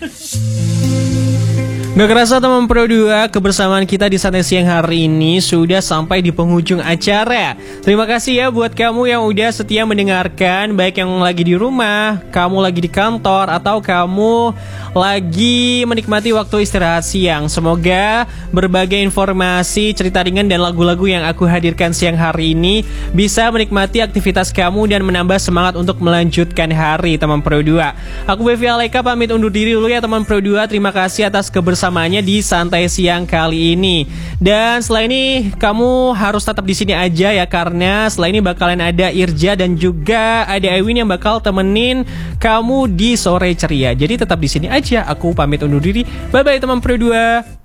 Gak kerasa teman Pro 2, kebersamaan kita di Santai Siang hari ini sudah sampai di penghujung acara. Terima kasih ya buat kamu yang udah setia mendengarkan, baik yang lagi di rumah, kamu lagi di kantor, atau kamu lagi menikmati waktu istirahat siang. Semoga berbagai informasi, cerita ringan, dan lagu-lagu yang aku hadirkan siang hari ini bisa menikmati aktivitas kamu dan menambah semangat untuk melanjutkan hari teman Pro 2. Aku Bevi Aleka pamit undur diri dulu ya teman Pro 2. Terima kasih atas kebersamaannya di Santai Siang kali ini. Dan setelah ini kamu harus tetap di sini aja ya, karena setelah ini bakalan ada Irja dan juga ada Ewin yang bakal temenin kamu di sore ceria. Jadi tetap di sini aja. Aku pamit undur diri. Bye bye teman Pro 2.